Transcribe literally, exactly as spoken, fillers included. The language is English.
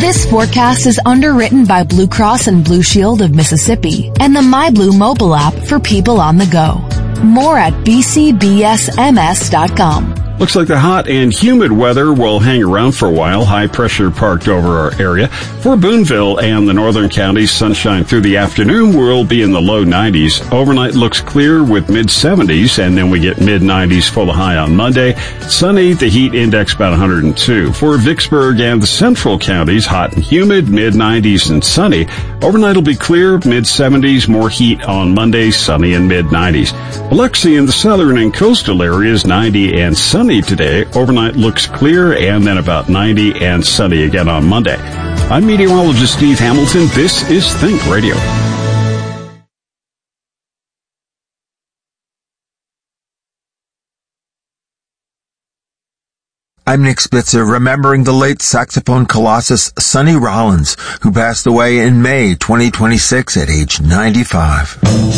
This forecast is underwritten by Blue Cross and Blue Shield of Mississippi and the MyBlue mobile app for people on the go. More at b c b s m s dot com. Looks like the hot and humid weather will hang around for a while. High pressure parked over our area. For Boonville and the northern counties, sunshine through the afternoon will be in the low nineties. Overnight looks clear with mid seventies, and then we get mid nineties for the high on Monday. Sunny, the heat index about one hundred two. For Vicksburg and the central counties, hot and humid, mid nineties and sunny. Overnight will be clear, mid seventies, more heat on Monday, sunny and mid nineties. Biloxi and the southern and coastal areas, ninety and sunny today. Overnight looks clear and then about ninety and sunny again on Monday. I'm meteorologist Steve Hamilton. This is Think Radio. I'm Nick Spitzer, remembering the late saxophone colossus Sonny Rollins, who passed away in May twenty twenty-six at age ninety-five.